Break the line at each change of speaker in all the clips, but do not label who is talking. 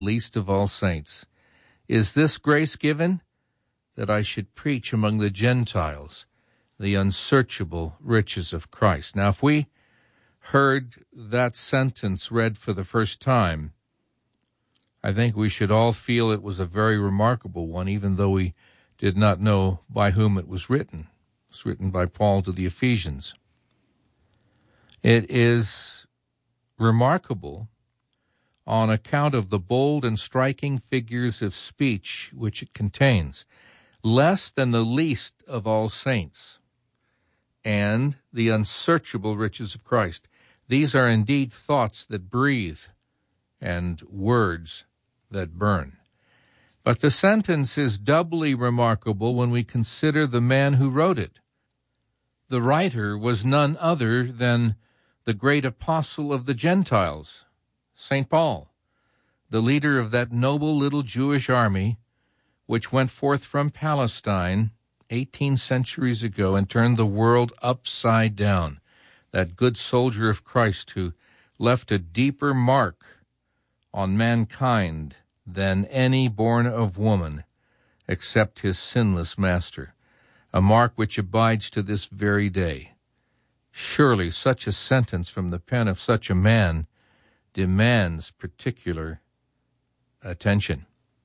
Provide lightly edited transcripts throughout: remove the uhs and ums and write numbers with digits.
least of all saints. Is this grace given? That I should preach among the Gentiles the unsearchable riches of Christ. Now, if we heard that sentence read for the first time, I think we should all feel it was a very remarkable one, even though we did not know by whom it was written. It was written by Paul to the Ephesians. It is remarkable on account of the bold and striking figures of speech which it contains. Less than the least of all saints, and the unsearchable riches of Christ. These are indeed thoughts that breathe and words that burn. But the sentence is doubly remarkable when we consider the man who wrote it. The writer was none other than the great apostle of the Gentiles, St. Paul, the leader of that noble little Jewish army which went forth from Palestine 18 centuries ago and turned the world upside down. That good soldier of Christ who left a deeper mark on mankind than any born of woman except his sinless master, a mark which abides to this very day. Surely such a sentence from the pen of such a man demands particular attention.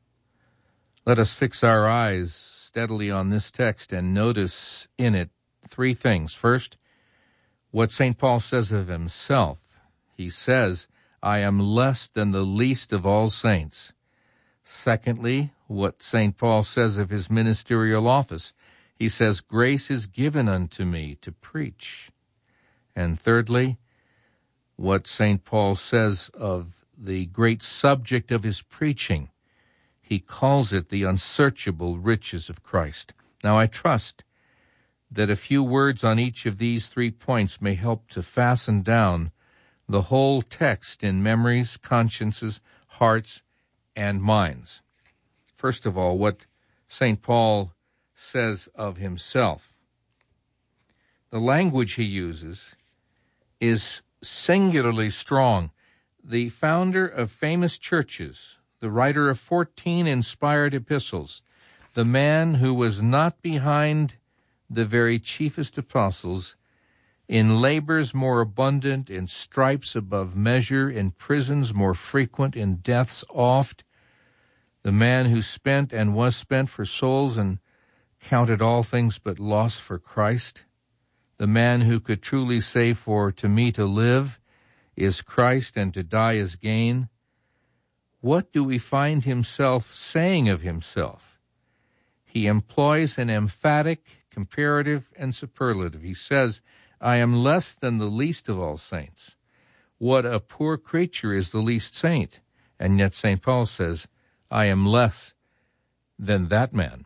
Let us fix our eyes steadily on this text and notice in it three things. First, what St. Paul says of himself. He says, I am less than the least of all saints. Secondly, what St. Paul says of his ministerial office. He says, grace is given unto me to preach. And thirdly, what St. Paul says of the great subject of his preaching. He calls it the unsearchable riches of Christ. Now, I trust that a few words on each of these 3 points may help to fasten down the whole text in memories, consciences, hearts, and minds. First of all, what St. Paul says of himself. The language he uses is singularly strong. The founder of famous churches, the writer of 14 inspired epistles, the man who was not behind the very chiefest apostles, in labors more abundant, in stripes above measure, in prisons more frequent, in deaths oft, the man who spent and was spent for souls and counted all things but loss for Christ, the man who could truly say, for to me to live is Christ and to die is gain. What do we find himself saying of himself? He employs an emphatic, comparative, and superlative. He says, I am less than the least of all saints. What a poor creature is the least saint. And yet St. Paul says, I am less than that man.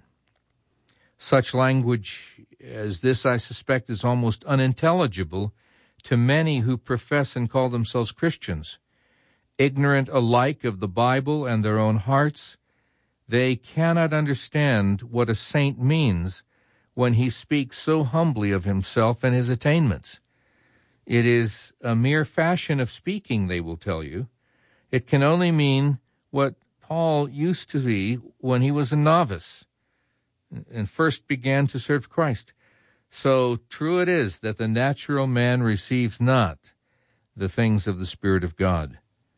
Such language as this, I suspect, is almost unintelligible to many who profess and call themselves Christians. Ignorant alike of the Bible and their own hearts, they cannot understand what a saint means when he speaks so humbly of himself and his attainments. It is a mere fashion of speaking, they will tell you. It can only mean what Paul used to be when he was a novice and first began to serve Christ. So true it is that the natural man receives not the things of the Spirit of God.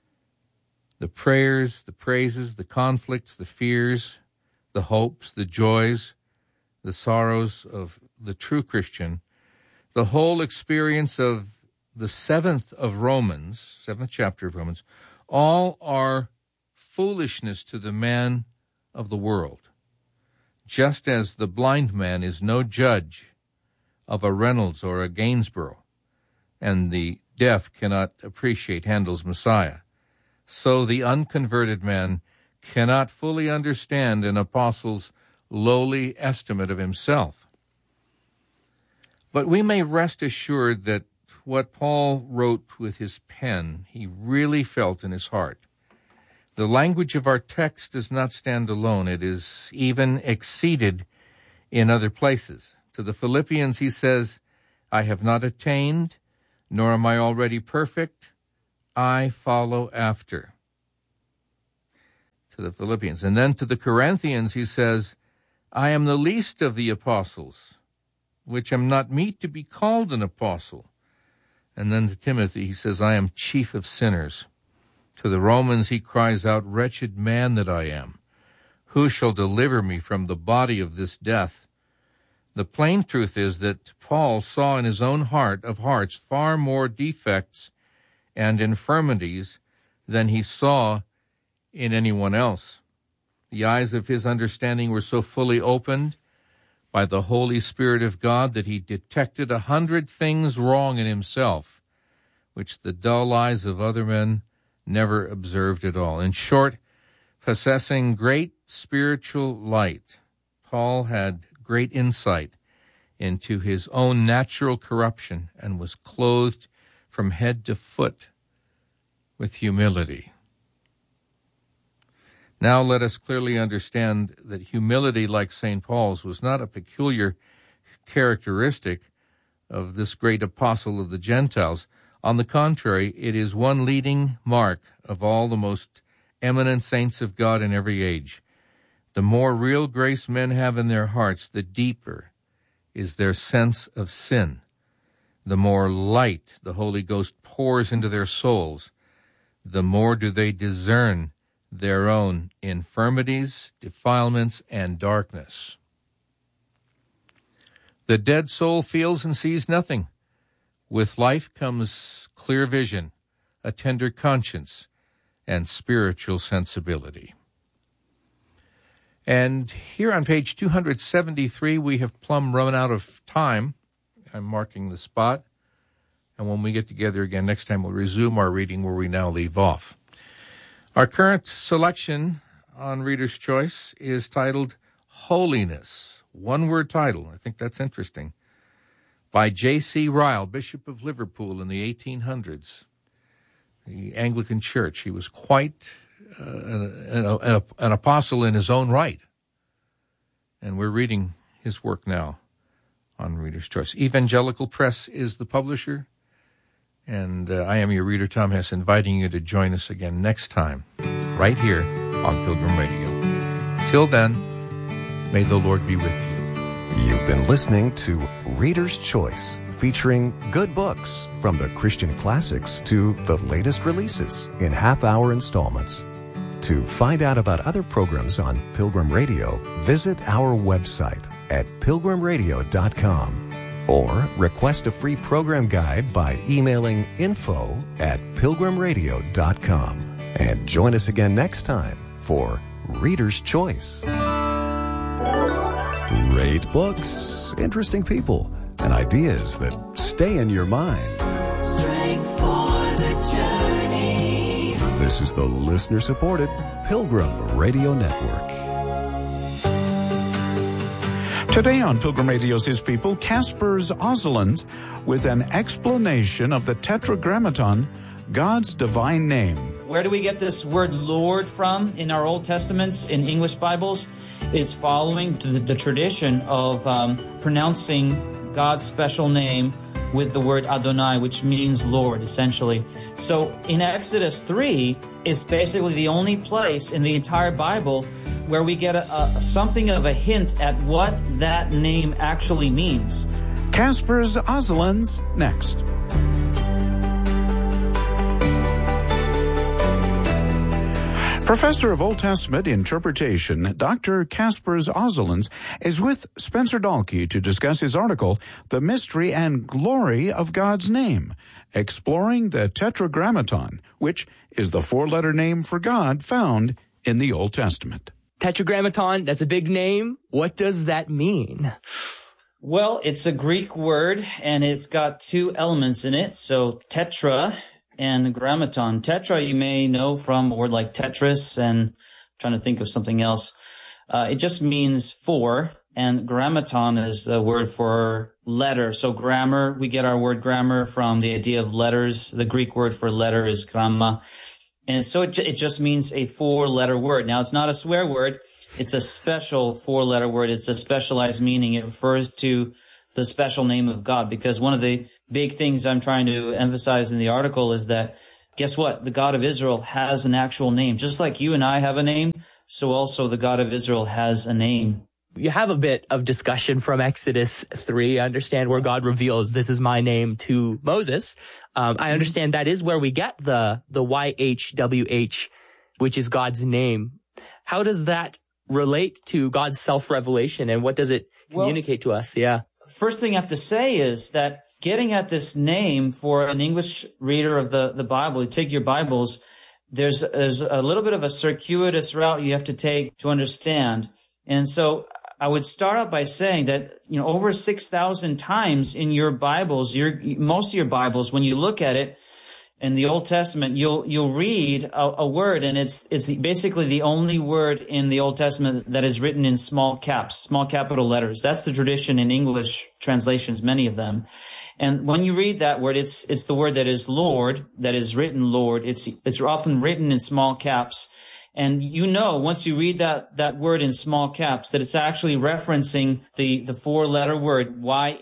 The prayers, the praises, the conflicts, the fears, the hopes, the joys, the sorrows of the true Christian, the whole experience of the seventh chapter of Romans, all are foolishness to the man of the world, just as the blind man is no judge of a Reynolds or a Gainsborough, and the deaf cannot appreciate Handel's Messiah. So the unconverted man cannot fully understand an apostle's lowly estimate of himself. But we may rest assured that what Paul wrote with his pen, he really felt in his heart. The language of our text does not stand alone. It is even exceeded in other places. To the Philippians he says, I have not attained, nor am I already perfect. I follow after. to the Philippians. And then to the Corinthians he says, I am the least of the apostles, which am not meet to be called an apostle. And then to Timothy he says, I am chief of sinners. To the Romans he cries out, wretched man that I am. Who shall deliver me from the body of this death? The plain truth is that Paul saw in his own heart of hearts far more defects and infirmities than he saw in anyone else. The eyes of his understanding were so fully opened by the Holy Spirit of God that he detected 100 things wrong in himself, which the dull eyes of other men never observed at all. In short, possessing great spiritual light, Paul had great insight into his own natural corruption and was clothed from head to foot with humility. Now let us clearly understand that humility, like St. Paul's, was not a peculiar characteristic of this great apostle of the Gentiles. On the contrary, it is one leading mark of all the most eminent saints of God in every age. The more real grace men have in their hearts, the deeper is their sense of sin. The more light the Holy Ghost pours into their souls, the more do they discern their own infirmities, defilements, and darkness. The dead soul feels and sees nothing. With life comes clear vision, a tender conscience, and spiritual sensibility. And here on page 273, we have plumb run out of time. I'm marking the spot. And when we get together again next time, we'll resume our reading where we now leave off. Our current selection on Reader's Choice is titled Holiness. One-word title. I think that's interesting. By J.C. Ryle, Bishop of Liverpool in the 1800s. The Anglican Church. He was quite an apostle in his own right. And we're reading his work now on Reader's Choice. Evangelical Press is the publisher. And I am your reader, Tom Hess, inviting you to join us again next time, right here on Pilgrim Radio. Till then, may the Lord be with you.
You've been listening to Reader's Choice, featuring good books from the Christian classics to the latest releases in half-hour installments. To find out about other programs on Pilgrim Radio, visit our website at pilgrimradio.com. Or request a free program guide by emailing info@pilgrimradio.com. And join us again next time for Reader's Choice. Great books, interesting people, and ideas that stay in your mind.
Strength for the journey.
This is the listener-supported Pilgrim Radio Network.
Today on Pilgrim Radio's His People, Casper's Ozzolans with an explanation of the Tetragrammaton, God's divine name.
Where do we get this word Lord from in our Old Testaments, in English Bibles? It's following the tradition of pronouncing God's special name with the word Adonai, which means Lord, essentially. So in Exodus 3 is basically the only place in the entire Bible where we get something of a hint at what that name actually means.
Casper's Ozzolans next. Professor of Old Testament Interpretation, Dr. Casper's Ozzolans, is with Spencer Dahlke to discuss his article, The Mystery and Glory of God's Name, exploring the Tetragrammaton, which is the four-letter name for God found in the Old Testament.
Tetragrammaton, that's a big name. What does that mean?
Well, it's a Greek word, and it's got two elements in it. So tetra and grammaton. Tetra you may know from a word like Tetris, and I'm trying to think of something else. It just means four, and grammaton is the word for letter. So grammar, we get our word grammar from the idea of letters. The Greek word for letter is gramma. And so it just means a four-letter word. Now, it's not a swear word. It's a special four-letter word. It's a specialized meaning. It refers to the special name of God, because one of the big things I'm trying to emphasize in the article is that guess what? The God of Israel has an actual name. Just like you and I have a name, so also the God of Israel has a name.
You have a bit of discussion from Exodus 3, I understand, where God reveals, this is my name to Moses. I understand that is where we get the YHWH, which is God's name. How does that relate to God's self-revelation, and what does it communicate to us? Yeah.
First thing I have to say is that getting at this name for an English reader of the Bible, you take your Bibles, there's a little bit of a circuitous route you have to take to understand. And so I would start out by saying that, over 6,000 times in your Bibles, most of your Bibles, when you look at it in the Old Testament, you'll read a word, and it's basically the only word in the Old Testament that is written in small capital letters. That's the tradition in English translations, many of them. And when you read that word, it's the word that is Lord, that is written Lord. It's often written in small caps. And once you read that word in small caps, that it's actually referencing the 4-letter word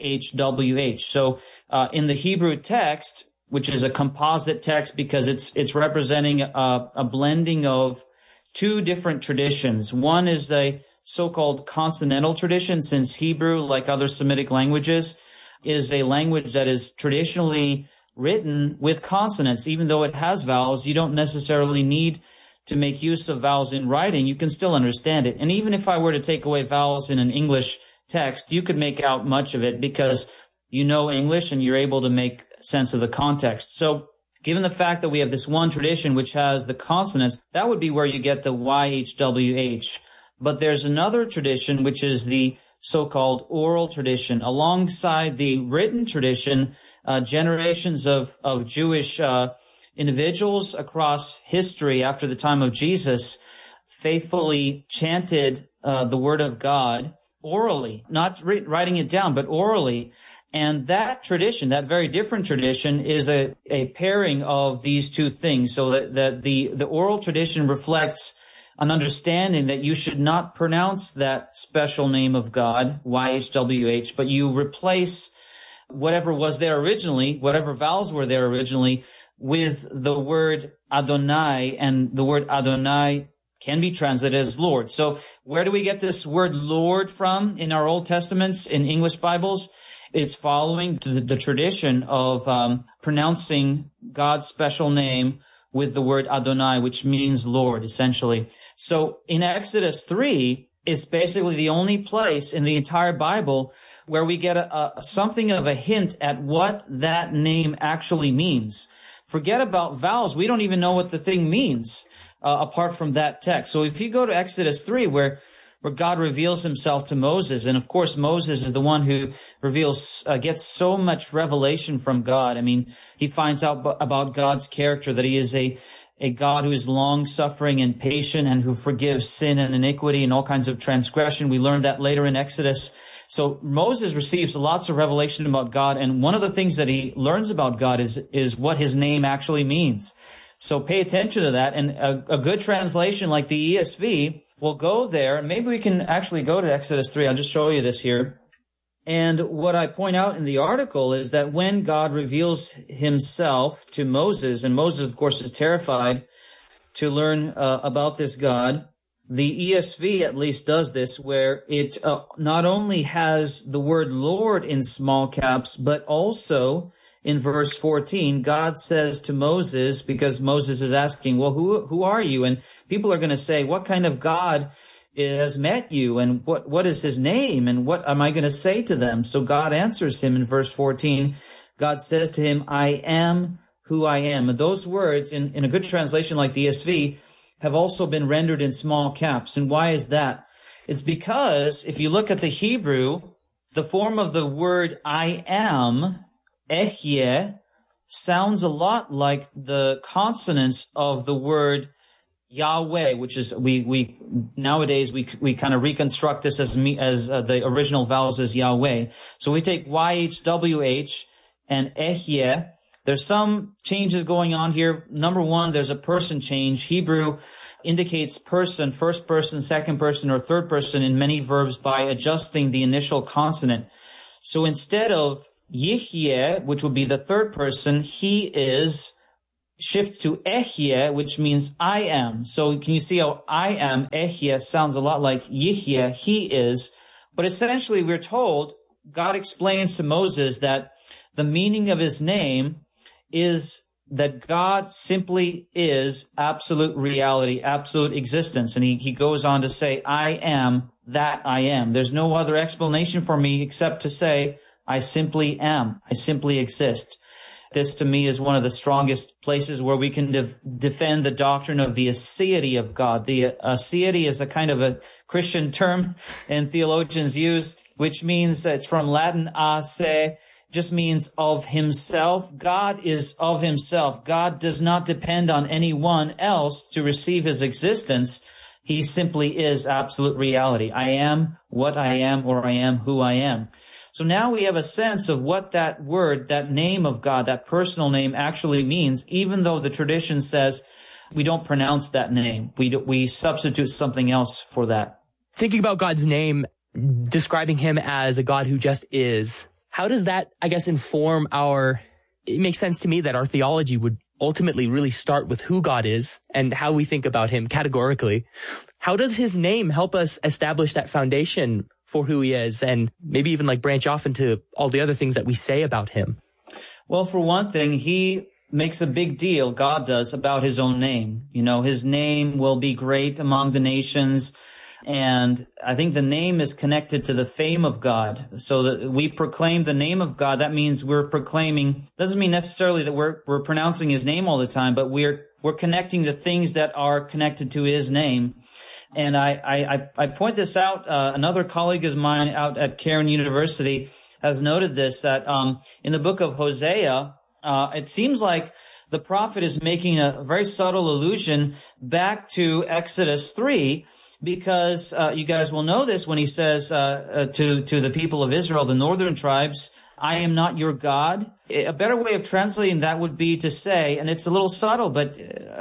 YHWH. So in the Hebrew text, which is a composite text because it's representing a blending of two different traditions. One is the so-called consonantal tradition, since Hebrew, like other Semitic languages, is a language that is traditionally written with consonants. Even though it has vowels, you don't necessarily need to make use of vowels in writing. You can still understand it. And even if I were to take away vowels in an English text, you could make out much of it because you know English and you're able to make sense of the context. So given the fact that we have this one tradition which has the consonants, that would be where you get the YHWH. But there's another tradition which is the so-called oral tradition. Alongside the written tradition, generations of Jewish individuals across history after the time of Jesus faithfully chanted the word of God orally, not writing it down, but orally. And that tradition, that very different tradition, is a pairing of these two things. So that the oral tradition reflects an understanding that you should not pronounce that special name of God, YHWH, but you replace whatever was there originally, whatever vowels were there originally, with the word Adonai, and the word Adonai can be translated as Lord. So where do we get this word Lord from in our Old Testaments, in English Bibles? It's following the tradition of pronouncing God's special name with the word Adonai, which means Lord, essentially. So in Exodus 3, it's basically the only place in the entire Bible where we get something of a hint at what that name actually means. Forget about vowels. We don't even know what the thing means apart from that text. So if you go to Exodus 3, where God reveals himself to Moses, and of course Moses is the one who gets so much revelation from God. I mean, he finds out about God's character, that he is a God who is long-suffering and patient and who forgives sin and iniquity and all kinds of transgression. We learned that later in Exodus. So Moses receives lots of revelation about God, and one of the things that he learns about God is what his name actually means. So pay attention to that, and a good translation like the ESV will go there, and maybe we can actually go to Exodus 3. I'll just show you this here. And what I point out in the article is that when God reveals himself to Moses, and Moses, of course, is terrified to learn about this God, the ESV at least does this, where it not only has the word Lord in small caps, but also in verse 14, God says to Moses, because Moses is asking, well, who are you? And people are going to say, what kind of God has met you? And what is his name? And what am I going to say to them? So God answers him in verse 14. God says to him, I am who I am. And those words in a good translation like the ESV have also been rendered in small caps. And why is that? It's because if you look at the Hebrew, the form of the word I am, Ehyeh, sounds a lot like the consonants of the word Yahweh, which is we nowadays we kind of reconstruct this as the original vowels as Yahweh. So we take YHWH and Ehyeh. There's some changes going on here. Number one, there's a person change. Hebrew indicates person, first person, second person, or third person in many verbs by adjusting the initial consonant. So instead of Yihyeh, which would be the third person, he is shift to Ehye, which means I am. So can you see how I am, Ehye, sounds a lot like Yihye, he is. But essentially we're told, God explains to Moses that the meaning of his name is that God simply is absolute reality, absolute existence. And he goes on to say, I am that I am. There's no other explanation for me except to say, I simply am. I simply exist. This to me is one of the strongest places where we can defend the doctrine of the aseity of God. The aseity is a kind of a Christian term and theologians use, which means it's from Latin ase, just means of himself. God is of himself. God does not depend on anyone else to receive his existence. He simply is absolute reality. I am what I am, or I am who I am. So now we have a sense of what that word, that name of God, that personal name actually means, even though the tradition says we don't pronounce that name. We substitute something else for that.
Thinking about God's name, describing him as a God who just is, how does that, I guess, inform it makes sense to me that our theology would ultimately really start with who God is and how we think about him categorically. How does his name help us establish that foundation for who he is, and maybe even like branch off into all the other things that we say about him?
Well, for one thing, he makes a big deal, God does, about his own name. You know, his name will be great among the nations. And I think the name is connected to the fame of God. So that we proclaim the name of God, that means we're proclaiming, doesn't mean necessarily that we're pronouncing his name all the time, but we're connecting the things that are connected to his name. And I point this out. Another colleague of mine out at Cairn University has noted this, that in the book of Hosea, it seems like the prophet is making a very subtle allusion back to Exodus 3, because you guys will know this when he says to the people of Israel, the northern tribes, I am not your God. A better way of translating that would be to say, and it's a little subtle, but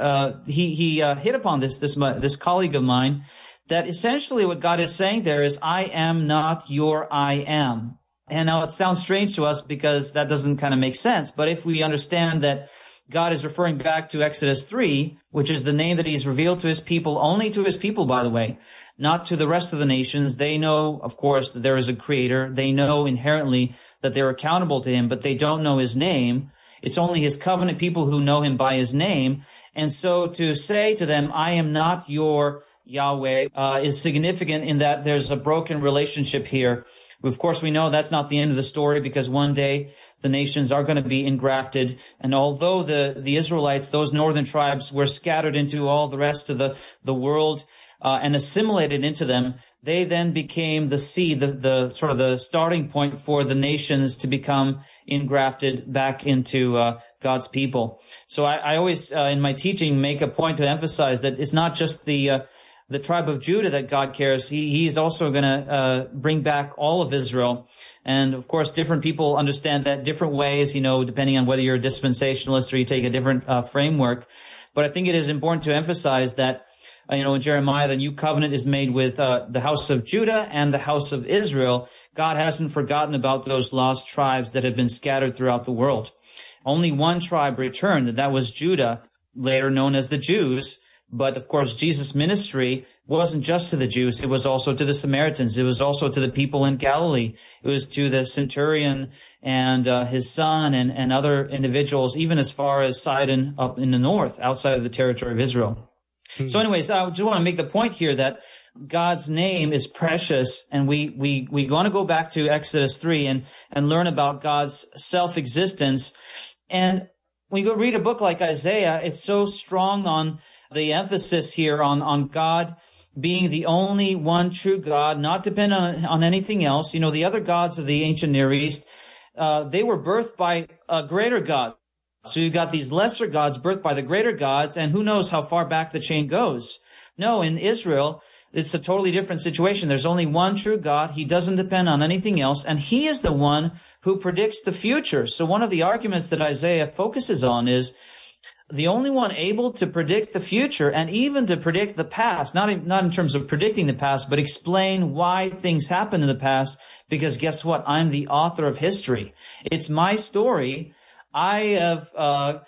he hit upon this colleague of mine, that essentially what God is saying there is, I am not your I am. And now it sounds strange to us because that doesn't kind of make sense. But if we understand that God is referring back to Exodus 3, which is the name that he's revealed to his people, only to his people, by the way, not to the rest of the nations. They know, of course, that there is a creator. They know inherently that they're accountable to him, but they don't know his name. It's only his covenant people who know him by his name. And so to say to them, I am not your Yahweh, is significant in that there's a broken relationship here. Of course, we know that's not the end of the story, because one day the nations are going to be engrafted. And although the Israelites, those northern tribes, were scattered into all the rest of the world and assimilated into them, they then became the seed, the sort of the starting point for the nations to become engrafted back into God's people. So I always, in my teaching, make a point to emphasize that it's not just the tribe of Judah that God cares. He's also going to bring back all of Israel. And of course, different people understand that different ways, depending on whether you're a dispensationalist or you take a different framework. But I think it is important to emphasize that, in Jeremiah, the new covenant is made with the house of Judah and the house of Israel. God hasn't forgotten about those lost tribes that have been scattered throughout the world. Only one tribe returned, and that was Judah, later known as the Jews. But of course, Jesus' ministry wasn't just to the Jews. It was also to the Samaritans. It was also to the people in Galilee. It was to the centurion and his son and other individuals, even as far as Sidon up in the north, outside of the territory of Israel. So anyways, I just want to make the point here that God's name is precious, and we want to go back to Exodus 3 and learn about God's self-existence. And when you go read a book like Isaiah, it's so strong on the emphasis here on God being the only one true God, not dependent on anything else. The other gods of the ancient Near East, they were birthed by a greater God. So you got these lesser gods birthed by the greater gods, and who knows how far back the chain goes. No, in Israel, it's a totally different situation. There's only one true God. He doesn't depend on anything else, and he is the one who predicts the future. So one of the arguments that Isaiah focuses on is the only one able to predict the future and even to predict the past, not in terms of predicting the past, but explain why things happened in the past, because guess what? I'm the author of history. It's my story. I have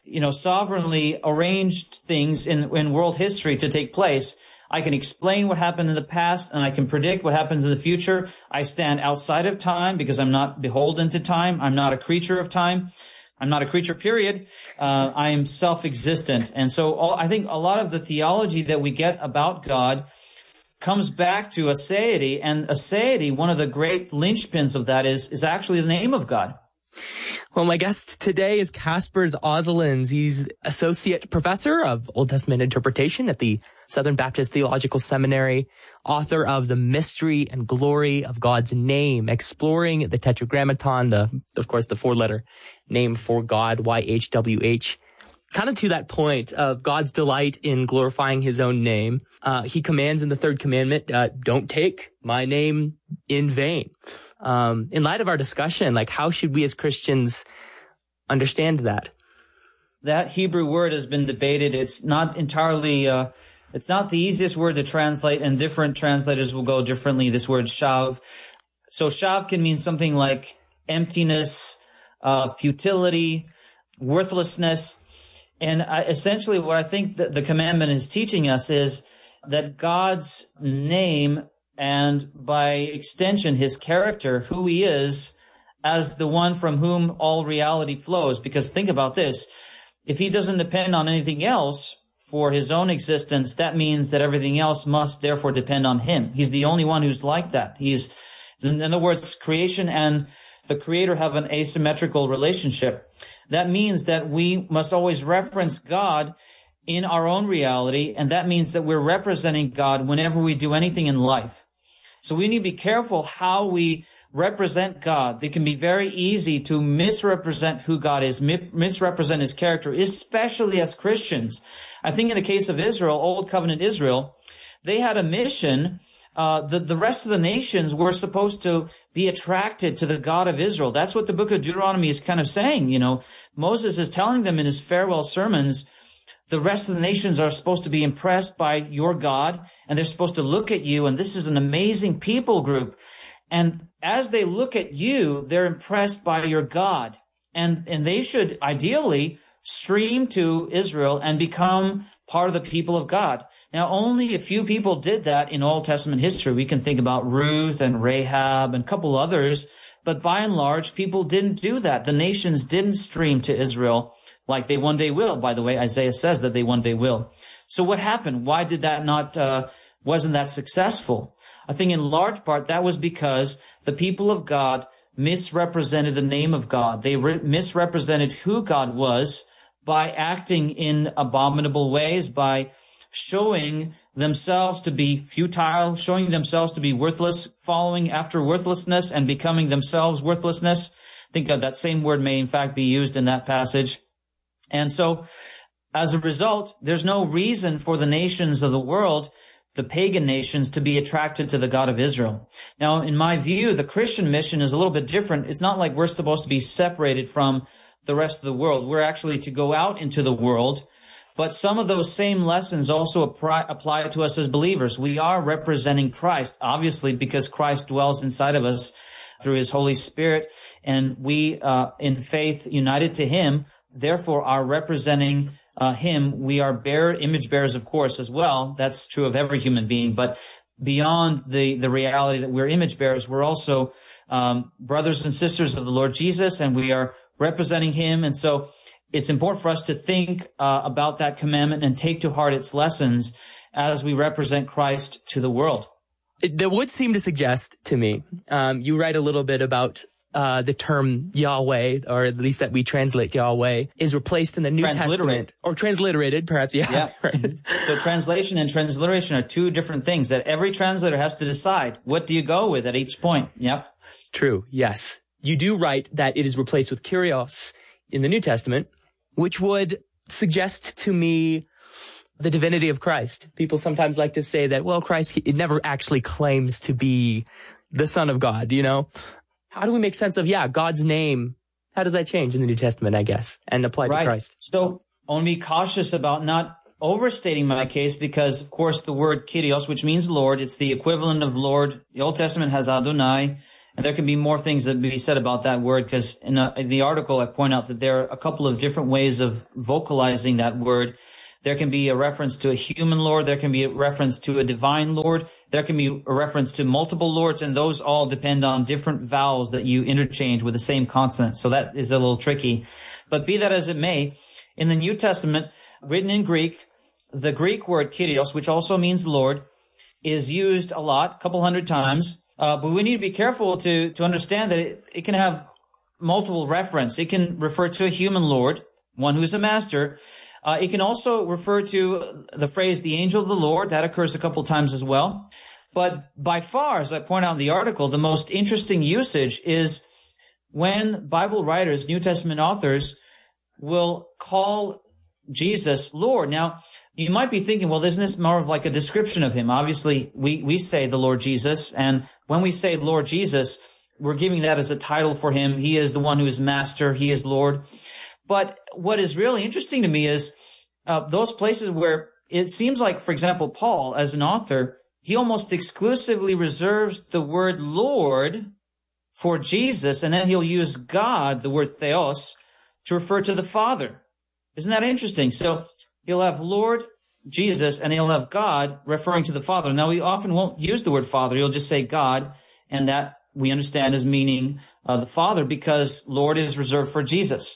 sovereignly arranged things in world history to take place. I can explain what happened in the past, and I can predict what happens in the future. I stand outside of time because I'm not beholden to time. I'm not a creature of time. I'm not a creature, period. I am self-existent. And so I think a lot of the theology that we get about God comes back to aseity, and aseity, one of the great linchpins of that is actually the name of God.
Well, my guest today is Kaspers Ozelins. He's Associate Professor of Old Testament Interpretation at the Southern Baptist Theological Seminary, author of The Mystery and Glory of God's Name, exploring the Tetragrammaton, of course, the four-letter name for God, YHWH. Kind of to that point of God's delight in glorifying his own name. He commands in the third commandment, don't take my name in vain. In light of our discussion, how should we as Christians understand that?
That Hebrew word has been debated. It's not entirely, it's not the easiest word to translate, and different translators will go differently. This word shav. So shav can mean something like emptiness, futility, worthlessness. And essentially what I think that the commandment is teaching us is that God's name, and by extension, his character, who he is, as the one from whom all reality flows. Because think about this. If he doesn't depend on anything else for his own existence, that means that everything else must therefore depend on him. He's the only one who's like that. In other words, creation and the Creator have an asymmetrical relationship. That means that we must always reference God in our own reality, and that means that we're representing God whenever we do anything in life. So we need to be careful how we represent God. It can be very easy to misrepresent who God is, misrepresent his character, especially as Christians. I think in the case of Israel, Old Covenant Israel, they had a mission. The rest of the nations were supposed to be attracted to the God of Israel. That's what the book of Deuteronomy is kind of saying. Moses is telling them in his farewell sermons, the rest of the nations are supposed to be impressed by your God, and they're supposed to look at you, and this is an amazing people group. And as they look at you, they're impressed by your God. And they should ideally stream to Israel and become part of the people of God. Now, only a few people did that in Old Testament history. We can think about Ruth and Rahab and a couple others, but by and large, people didn't do that. The nations didn't stream to Israel like they one day will. By the way, Isaiah says that they one day will. So what happened? Why did that wasn't that successful? I think in large part that was because the people of God misrepresented the name of God. They misrepresented who God was by acting in abominable ways, by showing themselves to be futile, showing themselves to be worthless, following after worthlessness and becoming themselves worthlessness. I think that same word may in fact be used in that passage. And so, as a result, there's no reason for the nations of the world, the pagan nations, to be attracted to the God of Israel. Now, in my view, the Christian mission is a little bit different. It's not like we're supposed to be separated from the rest of the world. We're actually to go out into the world. But some of those same lessons also apply to us as believers. We are representing Christ, obviously, because Christ dwells inside of us through his Holy Spirit, and we, in faith, united to him, therefore are representing him. We are image bearers, of course, as well. That's true of every human being. But beyond the reality that we're image bearers, we're also brothers and sisters of the Lord Jesus, and we are representing him. And so it's important for us to think about that commandment and take to heart its lessons as we represent Christ to the world.
That would seem to suggest to me, you write a little bit about the term Yahweh, or at least that we translate Yahweh, is replaced in the New Testament. Or transliterated, perhaps, yeah. Right.
So translation and transliteration are two different things that every translator has to decide. What do you go with at each point? Yep.
True, yes. You do write that it is replaced with Kyrios in the New Testament, which would suggest to me the divinity of Christ. People sometimes like to say that, well, Christ, it never actually claims to be the Son of God, How do we make sense of, God's name? How does that change in the New Testament, I guess, and apply to Christ?
So I want to be cautious about not overstating my case because, of course, the word Kyrios, which means Lord, it's the equivalent of Lord. The Old Testament has Adonai, And there can be more things that be said about that word, because in the article I point out that there are a couple of different ways of vocalizing that word. There can be a reference to a human Lord. There can be a reference to a divine Lord. There can be a reference to multiple Lords, and those all depend on different vowels that you interchange with the same consonant. So that is a little tricky. But be that as it may, in the New Testament, written in Greek, the Greek word Kyrios, which also means Lord, is used a lot, a couple hundred times. But we need to be careful to understand that it can have multiple reference. It can refer to a human Lord, one who's a master. It can also refer to the phrase, the angel of the Lord. That occurs a couple times as well. But by far, as I point out in the article, the most interesting usage is when Bible writers, New Testament authors, will call Jesus Lord. Now, you might be thinking, well, isn't this more of like a description of him? Obviously, we say the Lord Jesus, and when we say Lord Jesus, we're giving that as a title for him. He is the one who is master. He is Lord. But what is really interesting to me is those places where it seems like, for example, Paul, as an author, he almost exclusively reserves the word Lord for Jesus, and then he'll use God, the word theos, to refer to the Father. Isn't that interesting? So he'll have Lord Jesus, and he'll have God referring to the Father. Now, he often won't use the word Father. He'll just say God, and that we understand as meaning the Father, because Lord is reserved for Jesus.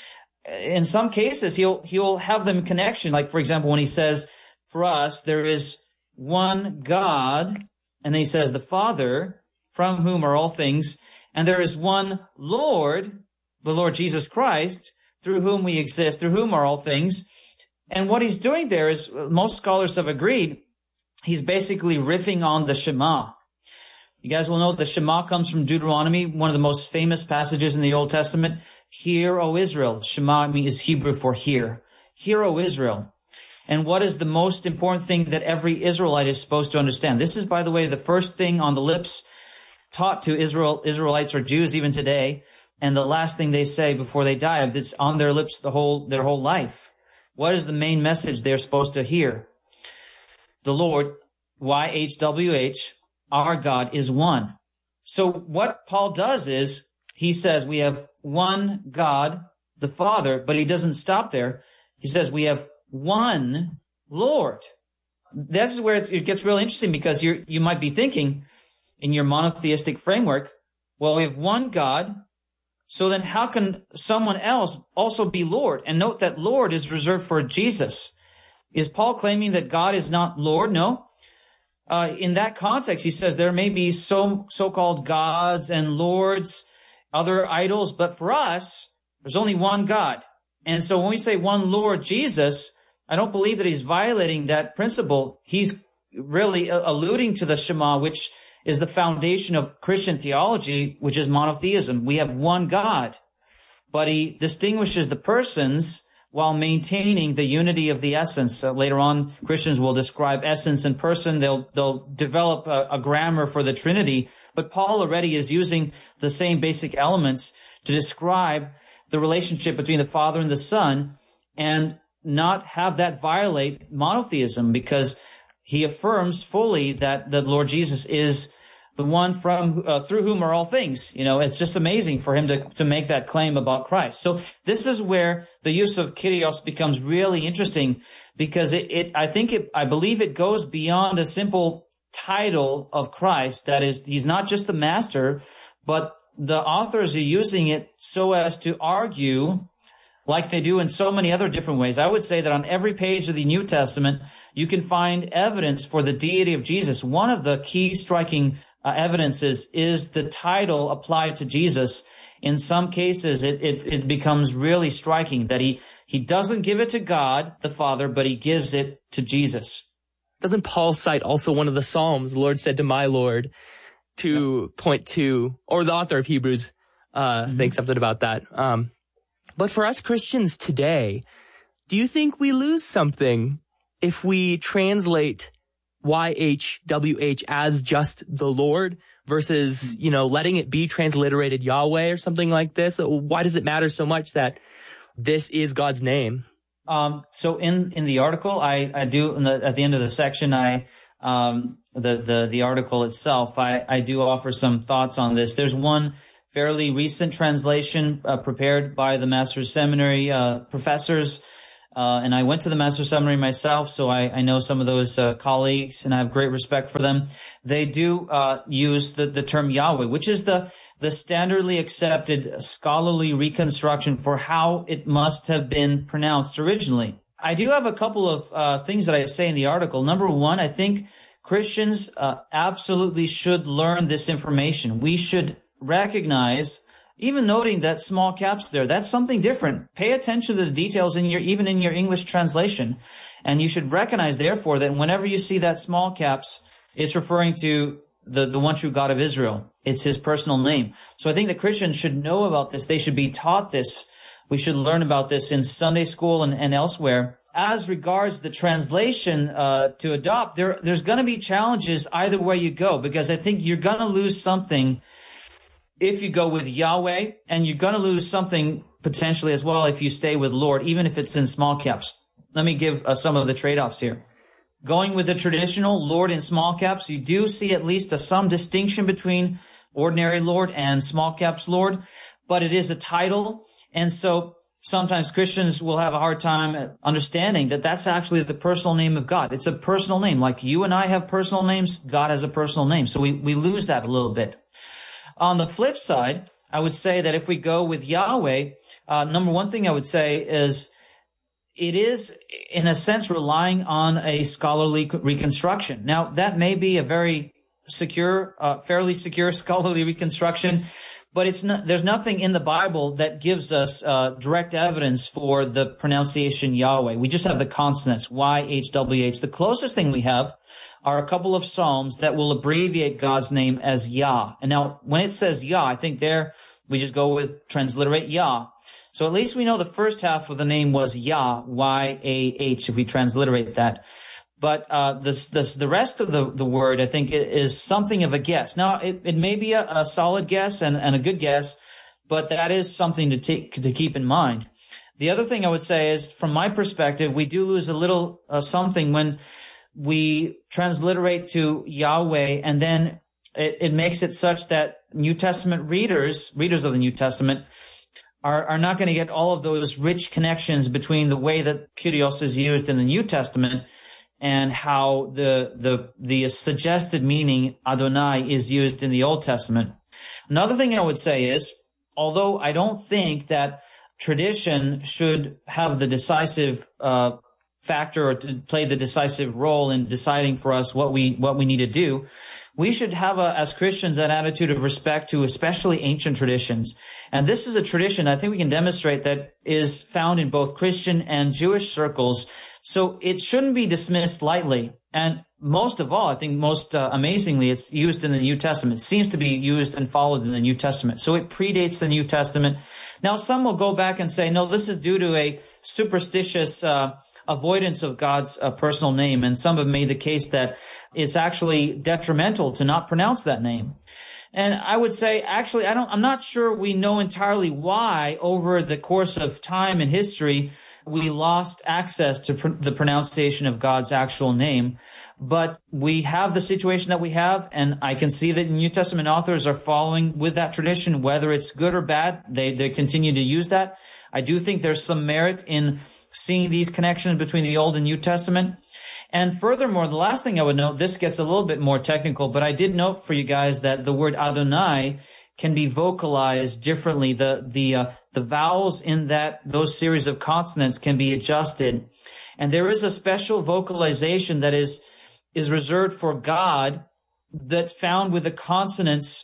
In some cases, he'll have them in connection. Like, for example, when he says, for us, there is one God, and then he says, the Father, from whom are all things, and there is one Lord, the Lord Jesus Christ, through whom we exist, through whom are all things. And what he's doing there is, most scholars have agreed, he's basically riffing on the Shema. You guys will know the Shema comes from Deuteronomy, one of the most famous passages in the Old Testament. Hear, O Israel. Shema is Hebrew for hear. Hear, O Israel. And what is the most important thing that every Israelite is supposed to understand? This is, by the way, the first thing on the lips taught to Israelites or Jews even today, and the last thing they say before they die. It's on their lips their whole life. What is the main message they're supposed to hear? The Lord, YHWH, our God, is one. So what Paul does is, he says we have one God, the Father, but he doesn't stop there. He says we have one Lord. This is where it gets real interesting, because you might be thinking in your monotheistic framework, well, we have one God, so then how can someone else also be Lord? And note that Lord is reserved for Jesus. Is Paul claiming that God is not Lord? No. In that context, he says there may be so-called gods and lords, other idols, but for us, there's only one God. And so when we say one Lord Jesus, I don't believe that he's violating that principle. He's really alluding to the Shema, which is the foundation of Christian theology, which is monotheism. We have one God, but he distinguishes the persons while maintaining the unity of the essence. Later on, Christians will describe essence and person. They'll develop a grammar for the Trinity. But Paul already is using the same basic elements to describe the relationship between the Father and the Son, and not have that violate monotheism, because he affirms fully that the Lord Jesus is the one through whom are all things. You know, it's just amazing for him to make that claim about Christ. So this is where the use of Kyrios becomes really interesting, because I believe it goes beyond a simple title of Christ. That is, he's not just the master, but the authors are using it so as to argue, like they do in so many other different ways. I would say that on every page of the New Testament, you can find evidence for the deity of Jesus. One of the key striking evidences is the title applied to Jesus. In some cases, it becomes really striking that he doesn't give it to God, the Father, but he gives it to Jesus.
Doesn't Paul cite also one of the Psalms, the Lord said to my Lord, to point to, or the author of Hebrews thinks something about that. But for us Christians today, do you think we lose something if we translate YHWH as just the Lord versus, letting it be transliterated Yahweh or something like this? Why does it matter so much that this is God's name?
So in the article, I do, at the end of the section, I the article itself, I do offer some thoughts on this. There's one fairly recent translation prepared by the Master's Seminary professors, and I went to the Master's Seminary myself, so I know some of those colleagues, and I have great respect for them. They do use the term Yahweh, which is the standardly accepted scholarly reconstruction for how it must have been pronounced originally. I do have a couple of things that I say in the article. Number one, I think Christians absolutely should learn this information. We should recognize, even noting that small caps there, that's something different. Pay attention to the details even in your English translation. And you should recognize, therefore, that whenever you see that small caps, it's referring to the one true God of Israel. It's his personal name. So I think that Christians should know about this. They should be taught this. We should learn about this in Sunday school and elsewhere. As regards the translation to adopt, there's going to be challenges either way you go, because I think you're going to lose something if you go with Yahweh, and you're going to lose something potentially as well if you stay with Lord, even if it's in small caps. Let me give some of the trade-offs here. Going with the traditional Lord in small caps, you do see at least some distinction between ordinary Lord and small caps Lord, but it is a title. And so sometimes Christians will have a hard time understanding that that's actually the personal name of God. It's a personal name. Like you and I have personal names, God has a personal name. So we lose that a little bit. On the flip side, I would say that if we go with Yahweh, number one thing I would say is it is, in a sense, relying on a scholarly reconstruction. Now, that may be a very secure, fairly secure scholarly reconstruction, but there's nothing in the Bible that gives us direct evidence for the pronunciation Yahweh. We just have the consonants, YHWH. The closest thing we have are a couple of Psalms that will abbreviate God's name as Yah. And now, when it says Yah, I think there we just go with transliterate Yah. So at least we know the first half of the name was Yah, Y-A-H, if we transliterate that. But the rest of the word, I think, is something of a guess. Now, it may be a solid guess and a good guess, but that is something to keep in mind. The other thing I would say is, from my perspective, we do lose a little something when we transliterate to Yahweh, and then it makes it such that New Testament readers of the New Testament, are not going to get all of those rich connections between the way that Kyrios is used in the New Testament and how the suggested meaning Adonai is used in the Old Testament. Another thing I would say is, although I don't think that tradition should have the decisive factor or to play the decisive role in deciding for us what we need to do, we should have, as Christians, an attitude of respect to especially ancient traditions. And this is a tradition I think we can demonstrate that is found in both Christian and Jewish circles. So it shouldn't be dismissed lightly. And most of all, I think most amazingly, it's used in the New Testament. It seems to be used and followed in the New Testament. So it predates the New Testament. Now, some will go back and say, no, this is due to a superstitious avoidance of God's personal name. And some have made the case that it's actually detrimental to not pronounce that name. And I would say, actually, I'm not sure we know entirely why over the course of time and history we lost access to the pronunciation of God's actual name. But we have the situation that we have, and I can see that New Testament authors are following with that tradition, whether it's good or bad. They continue to use that. I do think there's some merit in seeing these connections between the Old and New Testament. And furthermore, the last thing I would note, this gets a little bit more technical, but I did note for you guys that the word Adonai can be vocalized differently. The vowels in those series of consonants can be adjusted. And there is a special vocalization that is reserved for God that's found with the consonants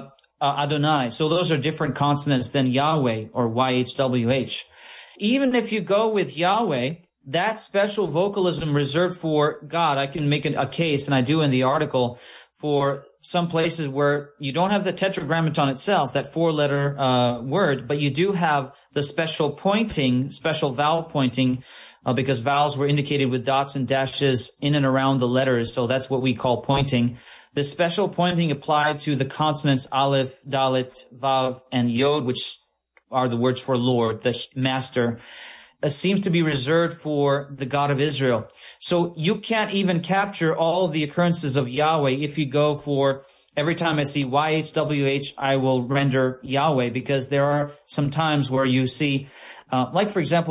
Adonai. So those are different consonants than Yahweh or YHWH. Even if you go with Yahweh, that special vocalism reserved for God, I can make a case, and I do in the article, for some places where you don't have the tetragrammaton itself, that four-letter word, but you do have the special vowel pointing, because vowels were indicated with dots and dashes in and around the letters, so that's what we call pointing. The special pointing applied to the consonants Aleph, Dalet, Vav, and Yod, which are the words for Lord, the Master. seems to be reserved for the God of Israel. So you can't even capture all of the occurrences of Yahweh if you go for every time I see YHWH, I will render Yahweh, because there are some times where you see, like for example,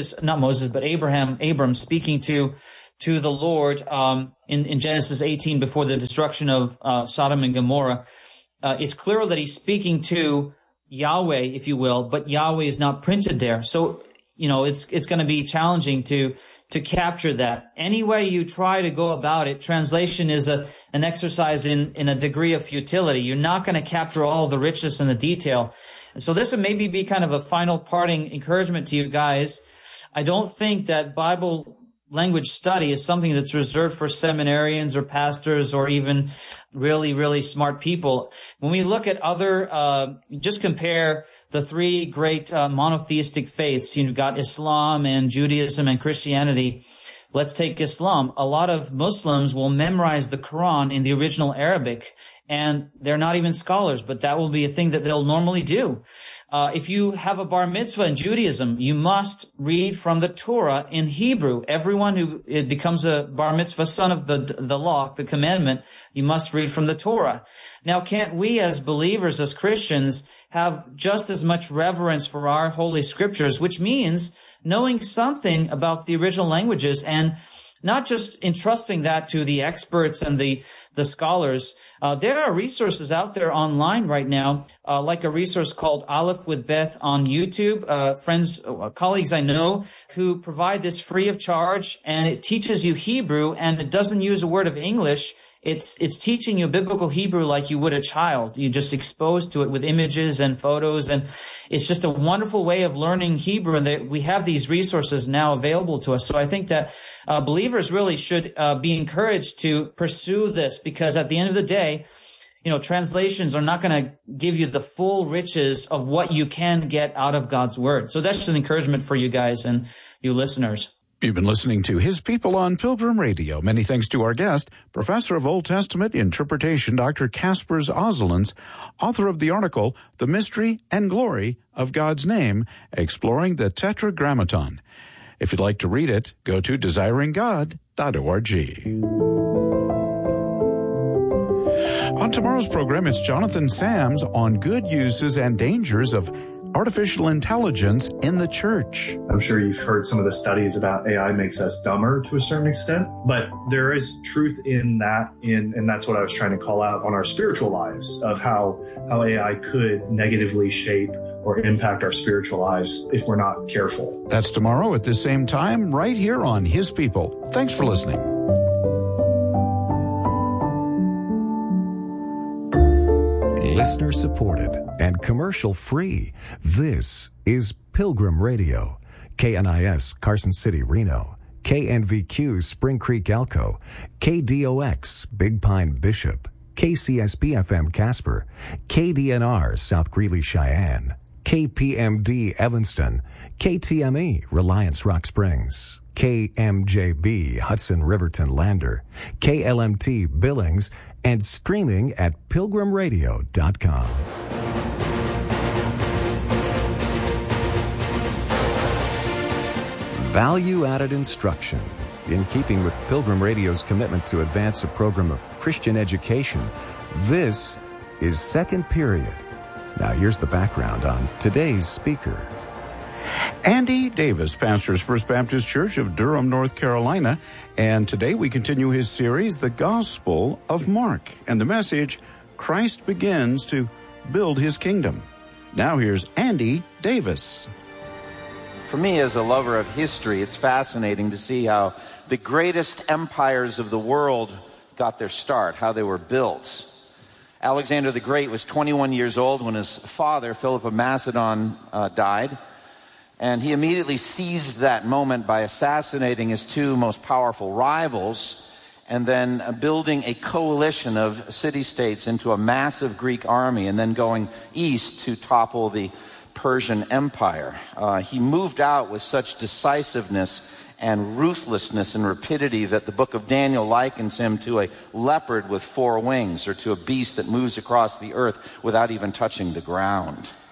Abram speaking to the Lord, in Genesis 18 before the destruction of, Sodom and Gomorrah. It's clear that he's speaking to Yahweh, if you will, but Yahweh is not printed there. So, it's going to be challenging to capture that. Any way you try to go about it, translation is an exercise in a degree of futility. You're not going to capture all the richness and the detail. So this would maybe be kind of a final parting encouragement to you guys. I don't think that Bible language study is something that's reserved for seminarians or pastors or even really, really smart people. When we look at other, just compare the three great monotheistic faiths. You've got Islam and Judaism and Christianity. Let's take Islam. A lot of Muslims will memorize the Quran in the original Arabic, and they're not even scholars, but that will be a thing that they'll normally do. If you have a bar mitzvah in Judaism, you must read from the Torah in Hebrew. Everyone who becomes a bar mitzvah son of the law, the commandment, you must read from the Torah. Now, can't we as believers, as Christians, have just as much reverence for our holy scriptures, which means knowing something about the original languages and not just entrusting that to the experts and the scholars. There are resources out there online right now, like a resource called Aleph with Beth on YouTube. Colleagues I know who provide this free of charge, and it teaches you Hebrew, and it doesn't use a word of English. It's teaching you biblical Hebrew like you would a child. You just exposed to it with images and photos, and it's just a wonderful way of learning Hebrew, and we have these resources now available to us. So I think that believers really should be encouraged to pursue this, because at the end of the day, translations are not going to give you the full riches of what you can get out of God's Word. So that's just an encouragement for you guys and you listeners.
You've been listening to His People on Pilgrim Radio. Many thanks to our guest, Professor of Old Testament Interpretation, Dr. Kaspers Ozelens, author of the article, The Mystery and Glory of God's Name, Exploring the Tetragrammaton. If you'd like to read it, go to desiringgod.org. On tomorrow's program, it's Jonathan Sams on good uses and dangers of artificial intelligence in the church.
I'm sure you've heard some of the studies about AI makes us dumber to a certain extent, but there is truth in that, and that's what I was trying to call out on our spiritual lives, of how AI could negatively shape or impact our spiritual lives if we're not careful.
That's tomorrow at the same time, right here on His People. Thanks for listening.
Listener supported and commercial free. This is Pilgrim Radio. KNIS Carson City, Reno. KNVQ Spring Creek, Elko. KDOX Big Pine, Bishop. KCSB FM Casper. KDNR South Greeley, Cheyenne. KPMD Evanston. KTME Reliance Rock Springs. KMJB Hudson Riverton Lander. KLMT Billings, and streaming at pilgrimradio.com. Value-added instruction. In keeping with Pilgrim Radio's commitment to advance a program of Christian education, this is Second Period. Now here's the background on today's speaker.
Andy Davis pastors First Baptist Church of Durham, North Carolina, and today we continue his series, The Gospel of Mark, and the message, Christ begins to build his kingdom. Now here's Andy Davis.
For me, as a lover of history, it's fascinating to see how the greatest empires of the world got their start, how they were built. Alexander the Great was 21 years old when his father, Philip of Macedon, died. And he immediately seized that moment by assassinating his two most powerful rivals and then building a coalition of city-states into a massive Greek army and then going east to topple the Persian Empire. He moved out with such decisiveness and ruthlessness and rapidity that the book of Daniel likens him to a leopard with 4 wings, or to a beast that moves across the earth without even touching the ground.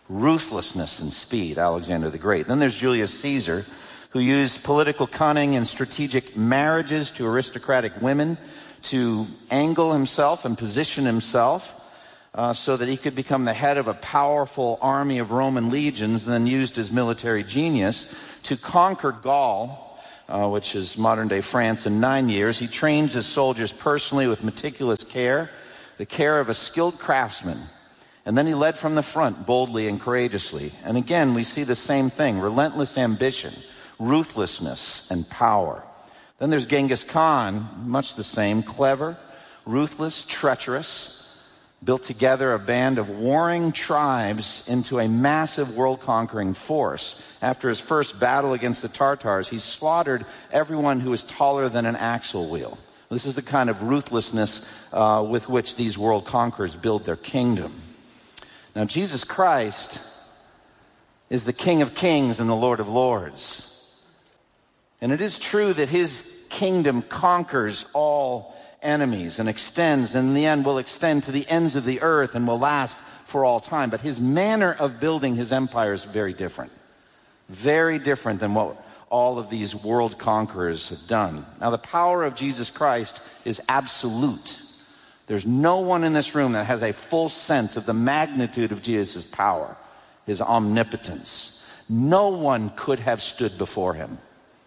ruthlessness and speed, Alexander the Great. Then there's Julius Caesar, who used political cunning and strategic marriages to aristocratic women to angle himself and position himself so that he could become the head of a powerful army of Roman legions, and then used his military genius to conquer Gaul, which is modern-day France, in 9 years. He trained his soldiers personally with meticulous care, the care of a skilled craftsman. And then he led from the front boldly and courageously. And again, we see the same thing: relentless ambition, ruthlessness, and power. Then there's Genghis Khan, much the same: clever, ruthless, treacherous, built together a band of warring tribes into a massive world-conquering force. After his first battle against the Tartars, he slaughtered everyone who was taller than an axle wheel. This is the kind of ruthlessness with which these world conquerors build their kingdom. Now, Jesus Christ is the King of Kings and the Lord of Lords. And it is true that his kingdom conquers all enemies and extends, and in the end will extend to the ends of the earth and will last for all time. But his manner of building his empire is very different. Very different than what all of these world conquerors have done. Now, the power of Jesus Christ is absolute. There's no one in this room that has a full sense of the magnitude of Jesus' power, his omnipotence. No one could have stood before him.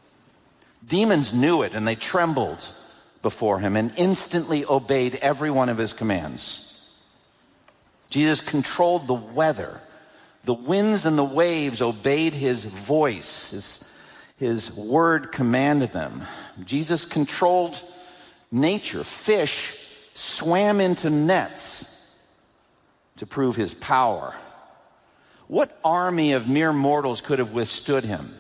Demons knew it, and they trembled before him and instantly obeyed every one of his commands. Jesus controlled the weather. The winds and the waves obeyed his voice. His word commanded them. Jesus controlled nature. Fish swam into nets to prove his power. What army of mere mortals could have withstood him?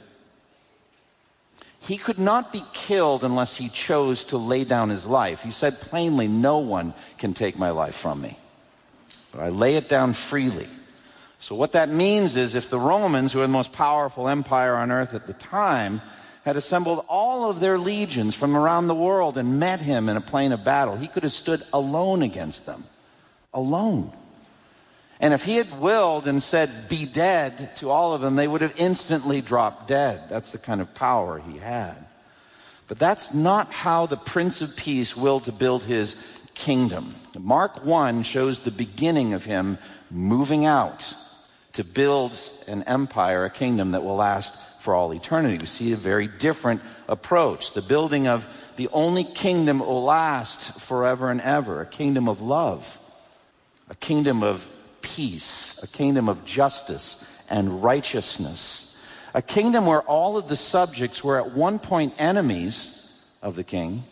He could not be killed unless he chose to lay down his life. He said plainly, "No one can take my life from me, but I lay it down freely." So what that means is, if the Romans, who were the most powerful empire on earth at the time, had assembled all of their legions from around the world and met him in a plain of battle, he could have stood alone against them. Alone. And if he had willed and said, "Be dead," to all of them, they would have instantly dropped dead. That's the kind of power he had. But that's not how the Prince of Peace willed to build his kingdom. Mark 1 shows the beginning of him moving out to build an empire, a kingdom that will last for all eternity. We see a very different approach. The building of the only kingdom that will last forever and ever. A kingdom of love. A kingdom of peace, a kingdom of justice and righteousness, a kingdom where all of the subjects were at one point enemies of the king,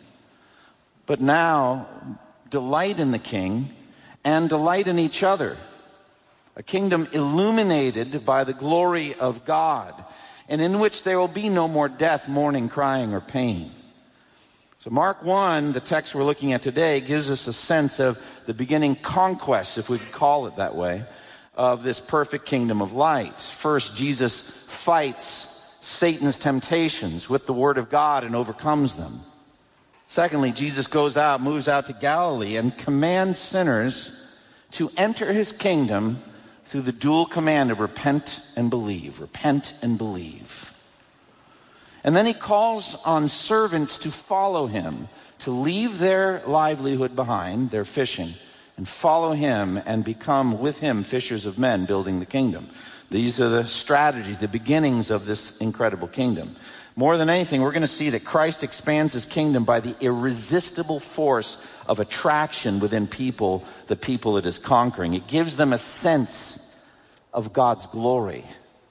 but now delight in the king and delight in each other, a kingdom illuminated by the glory of God, and in which there will be no more death, mourning, crying, or pain. So Mark 1, the text we're looking at today, gives us a sense of the beginning conquest, if we could call it that way, of this perfect kingdom of light. First, Jesus fights Satan's temptations with the word of God and overcomes them. Secondly, Jesus moves out to Galilee and commands sinners to enter his kingdom through the dual command of repent and believe. Repent and believe. And then he calls on servants to follow him, to leave their livelihood behind, their fishing, and follow him and become with him fishers of men, building the kingdom. These are the strategies, the beginnings of this incredible kingdom. More than anything, we're going to see that Christ expands his kingdom by the irresistible force of attraction within people, the people it is conquering. It gives them a sense of God's glory,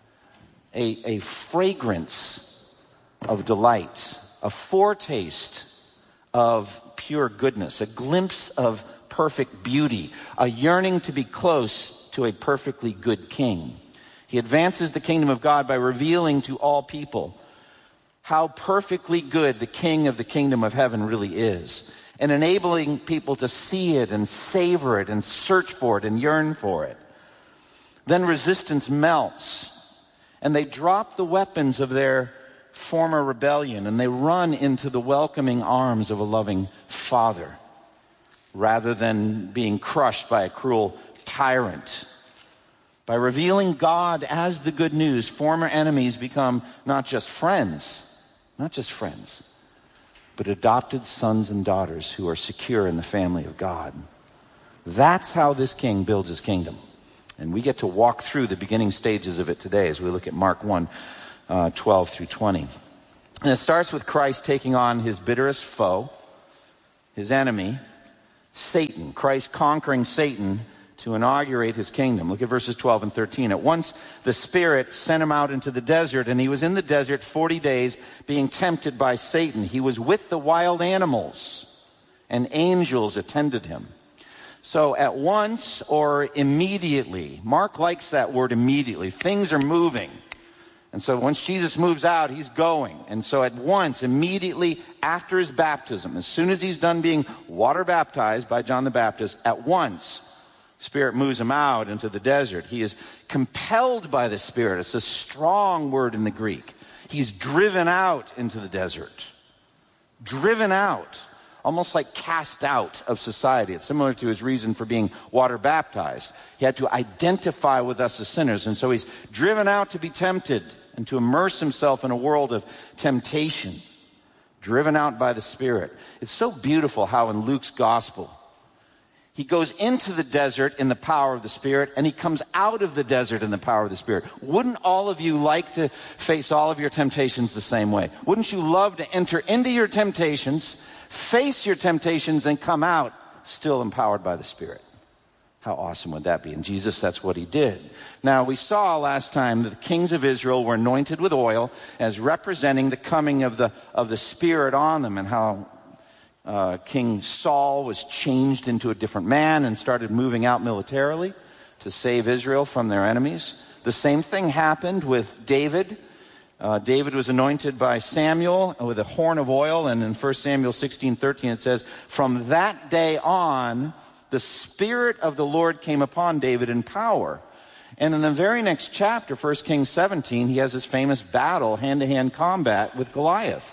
a fragrance of delight, a foretaste of pure goodness, a glimpse of perfect beauty, a yearning to be close to a perfectly good king. He advances the kingdom of God by revealing to all people how perfectly good the king of the kingdom of heaven really is, and enabling people to see it and savor it and search for it and yearn for it. Then resistance melts, and they drop the weapons of their former rebellion, and they run into the welcoming arms of a loving father, rather than being crushed by a cruel tyrant. By revealing God as the good news, former enemies become not just friends, but adopted sons and daughters who are secure in the family of God. That's how this king builds his kingdom. And we get to walk through the beginning stages of it today as we look at Mark 1, 12 through 20. And it starts with Christ taking on his bitterest foe, his enemy, Satan. Christ conquering Satan to inaugurate his kingdom. Look at verses 12 and 13. At once the Spirit sent him out into the desert, and he was in the desert 40 days being tempted by Satan. He was with the wild animals, and angels attended him. So at once or immediately. Mark likes that word immediately. Things are moving. And so once Jesus moves out, he's going. And so at once, immediately after his baptism, as soon as he's done being water baptized by John the Baptist, at once, Spirit moves him out into the desert. He is compelled by the Spirit. It's a strong word in the Greek. He's driven out into the desert. Driven out. Almost like cast out of society. It's similar to his reason for being water baptized. He had to identify with us as sinners. And so he's driven out to be tempted and to immerse himself in a world of temptation. Driven out by the Spirit. It's so beautiful how in Luke's gospel, he goes into the desert in the power of the Spirit, and he comes out of the desert in the power of the Spirit. Wouldn't all of you like to face all of your temptations the same way? Wouldn't you love to enter into your temptations, face your temptations, and come out still empowered by the Spirit? How awesome would that be? And Jesus, that's what he did. Now, we saw last time that the kings of Israel were anointed with oil as representing the coming of the Spirit on them, and how King Saul was changed into a different man and started moving out militarily to save Israel from their enemies. The same thing happened with David. David was anointed by Samuel with a horn of oil, and in 1 Samuel 16:13 it says, "From that day on, the Spirit of the Lord came upon David in power." And in the very next chapter, 1 Kings 17, he has his famous battle, hand-to-hand combat with Goliath.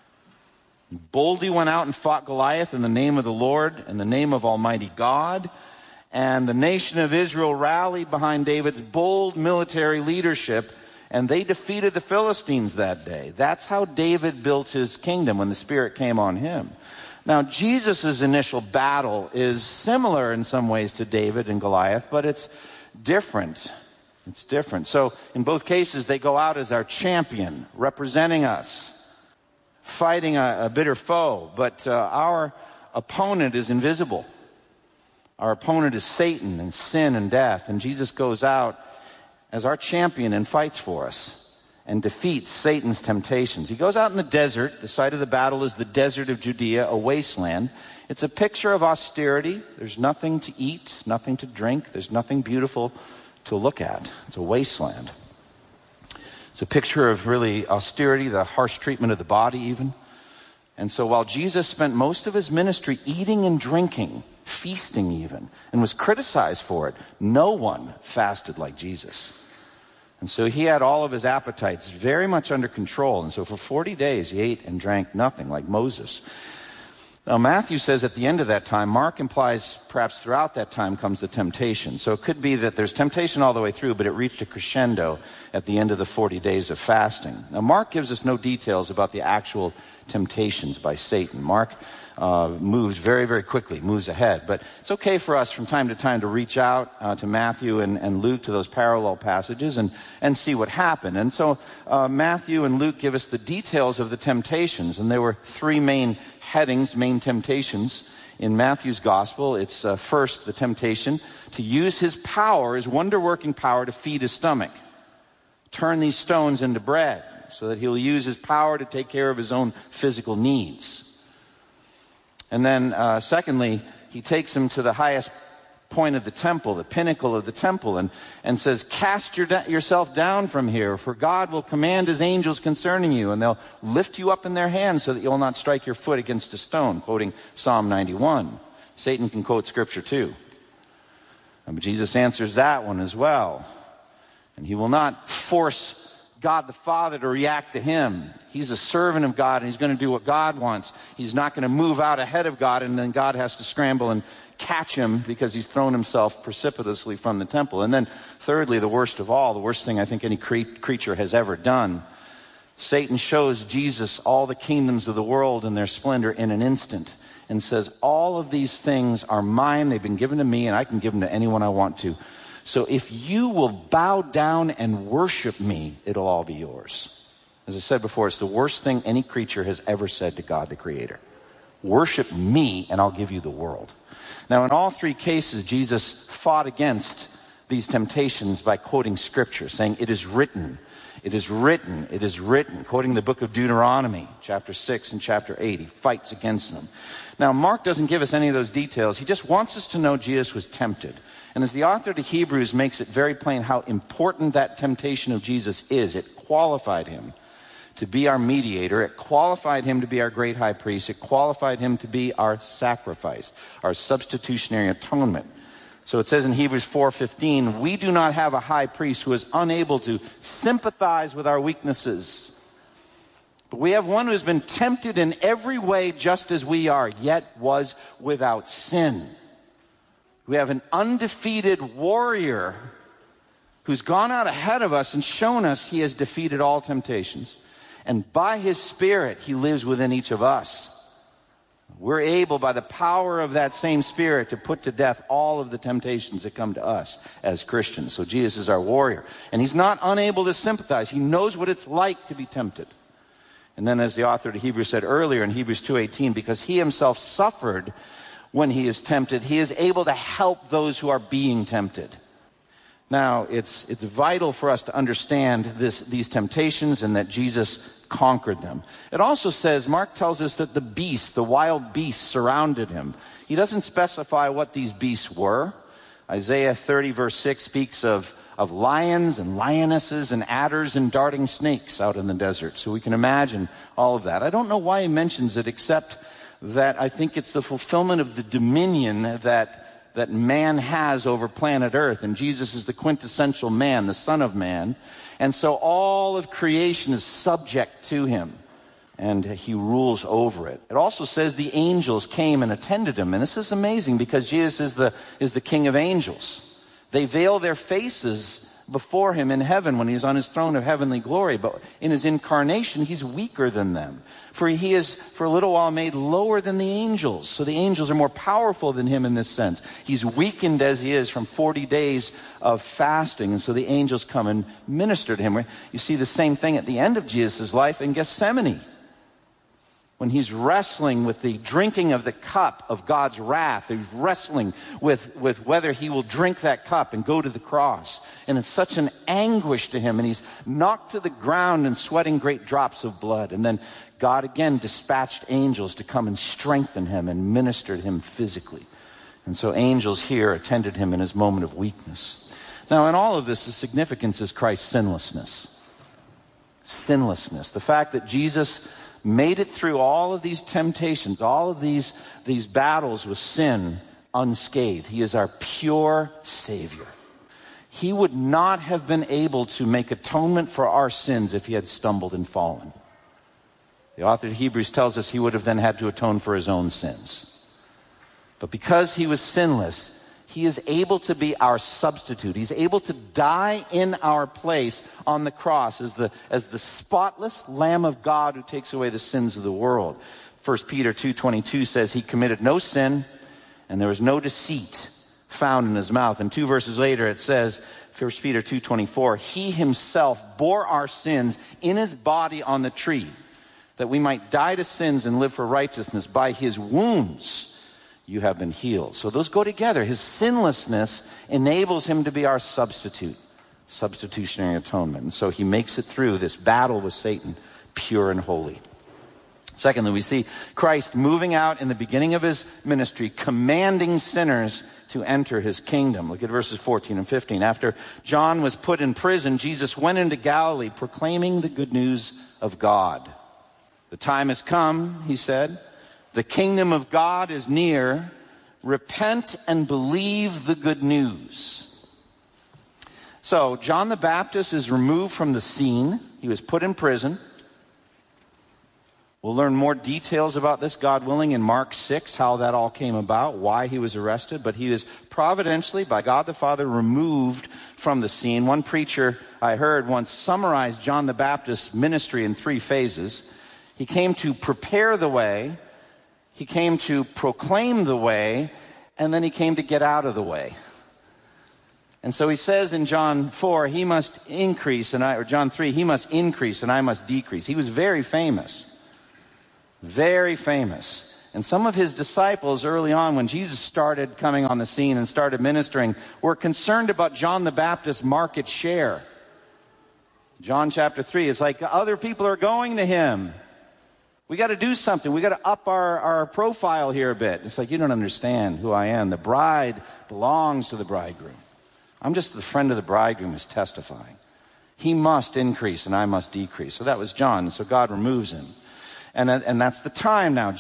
He boldly went out and fought Goliath in the name of the Lord, in the name of Almighty God. And the nation of Israel rallied behind David's bold military leadership, and they defeated the Philistines that day. That's how David built his kingdom when the Spirit came on him. Now, Jesus' initial battle is similar in some ways to David and Goliath, but it's different. It's different. So in both cases, they go out as our champion, representing us, fighting a bitter foe, but our opponent is invisible. Our opponent is Satan and sin and death, and Jesus goes out as our champion and fights for us and defeats Satan's temptations. He goes out in the desert. The site of the battle is the desert of Judea, a wasteland. It's a picture of austerity. There's nothing to eat, nothing to drink. There's nothing beautiful to look at. It's a wasteland. It's a picture of really austerity, the harsh treatment of the body even. And so while Jesus spent most of his ministry eating and drinking, feasting even, and was criticized for it, no one fasted like Jesus. And so he had all of his appetites very much under control. And so for 40 days he ate and drank nothing like Moses. Now Matthew says at the end of that time, Mark implies perhaps throughout that time comes the temptation. So it could be that there's temptation all the way through, but it reached a crescendo at the end of the 40 days of fasting. Now Mark gives us no details about the actual temptations by Satan. Mark moves very, very quickly, moves ahead. But it's okay for us from time to time to reach out to Matthew and Luke, to those parallel passages, and see what happened. And so Matthew and Luke give us the details of the temptations. And there were three main headings, main temptations in Matthew's gospel. It's first the temptation to use his power, his wonder-working power, to feed his stomach. Turn these stones into bread, so that he'll use his power to take care of his own physical needs. And then secondly, he takes him to the highest point of the temple, the pinnacle of the temple, and says, "Cast yourself down from here, for God will command his angels concerning you, and they'll lift you up in their hands so that you'll not strike your foot against a stone," quoting Psalm 91. Satan can quote scripture too. But Jesus answers that one as well. And he will not force God the Father to react to him. He's a servant of God, and he's going to do what God wants. He's not going to move out ahead of God, and then God has to scramble and catch him because he's thrown himself precipitously from the temple. And then thirdly, the worst of all, the worst thing I think any creature has ever done, Satan shows Jesus all the kingdoms of the world and their splendor in an instant and says, all of these things are mine, they've been given to me, and I can give them to anyone I want to. So if you will bow down and worship me, it'll all be yours. As I said before, it's the worst thing any creature has ever said to God the Creator. Worship me and I'll give you the world. Now in all three cases, Jesus fought against these temptations by quoting scripture, saying, it is written, it is written, it is written, quoting the book of Deuteronomy, chapter 6 and chapter 8. He fights against them. Now Mark doesn't give us any of those details. He just wants us to know Jesus was tempted. And as the author to Hebrews makes it very plain how important that temptation of Jesus is, it qualified him to be our mediator. It qualified him to be our great high priest. It qualified him to be our sacrifice, our substitutionary atonement. So it says in Hebrews 4:15, we do not have a high priest who is unable to sympathize with our weaknesses. But we have one who has been tempted in every way just as we are, yet was without sin. We have an undefeated warrior who's gone out ahead of us and shown us he has defeated all temptations. And by his Spirit, he lives within each of us. We're able, by the power of that same Spirit, to put to death all of the temptations that come to us as Christians. So Jesus is our warrior. And he's not unable to sympathize. He knows what it's like to be tempted. And then as the author to Hebrews said earlier in Hebrews 2:18, because he himself suffered when he is tempted, he is able to help those who are being tempted. Now, it's vital for us to understand these temptations and that Jesus conquered them. It also says, Mark tells us that the wild beasts surrounded him. He doesn't specify what these beasts were. Isaiah 30 verse 6 speaks of lions and lionesses and adders and darting snakes out in the desert. So we can imagine all of that. I don't know why he mentions it, except that I think it's the fulfillment of the dominion that man has over planet Earth. And Jesus is the quintessential man, the Son of Man. And so all of creation is subject to him. And he rules over it. It also says the angels came and attended him. And this is amazing because Jesus is the King of angels. They veil their faces before him in heaven when he's on his throne of heavenly glory. But in his incarnation, he's weaker than them. For he is, for a little while, made lower than the angels. So the angels are more powerful than him in this sense. He's weakened as he is from 40 days of fasting. And so the angels come and minister to him. You see the same thing at the end of Jesus' life in Gethsemane, when he's wrestling with the drinking of the cup of God's wrath. He's wrestling with whether he will drink that cup and go to the cross. And it's such an anguish to him. And he's knocked to the ground and sweating great drops of blood. And then God again dispatched angels to come and strengthen him and minister to him physically. And so angels here attended him in his moment of weakness. Now in all of this, the significance is Christ's sinlessness. Sinlessness. The fact that Jesus made it through all of these temptations, all of these battles with sin unscathed. He is our pure Savior. He would not have been able to make atonement for our sins if he had stumbled and fallen. The author of Hebrews tells us he would have then had to atone for his own sins. But because he was sinless, he is able to be our substitute. He's able to die in our place on the cross as the spotless Lamb of God who takes away the sins of the world. 1 Peter 2:22 says he committed no sin and there was no deceit found in his mouth. And 2 verses later it says, 1 Peter 2:24, he himself bore our sins in his body on the tree, that we might die to sins and live for righteousness. By his wounds you have been healed. So those go together. His sinlessness enables him to be our substitute, substitutionary atonement. And so he makes it through this battle with Satan pure and holy. Secondly, we see Christ moving out in the beginning of his ministry, commanding sinners to enter his kingdom. Look at verses 14 and 15. After John was put in prison, Jesus went into Galilee proclaiming the good news of God. The time has come, he said. The kingdom of God is near. Repent and believe the good news. So, John the Baptist is removed from the scene. He was put in prison. We'll learn more details about this, God willing, in Mark 6, how that all came about, why he was arrested. But he was providentially, by God the Father, removed from the scene. One preacher I heard once summarized John the Baptist's ministry in 3 phases. He came to prepare the way, he came to proclaim the way, and then he came to get out of the way. And so he says in John 4, he must increase, or John 3, he must increase and I must decrease. He was very famous. Very famous. And some of his disciples early on, when Jesus started coming on the scene and started ministering, were concerned about John the Baptist's market share. John chapter 3, it's like other people are going to him. We got to do something. We got to up our profile here a bit. It's like, you don't understand who I am. The bride belongs to the bridegroom. I'm just the friend of the bridegroom who's testifying. He must increase and I must decrease. So that was John. So God removes him. And that's the time now.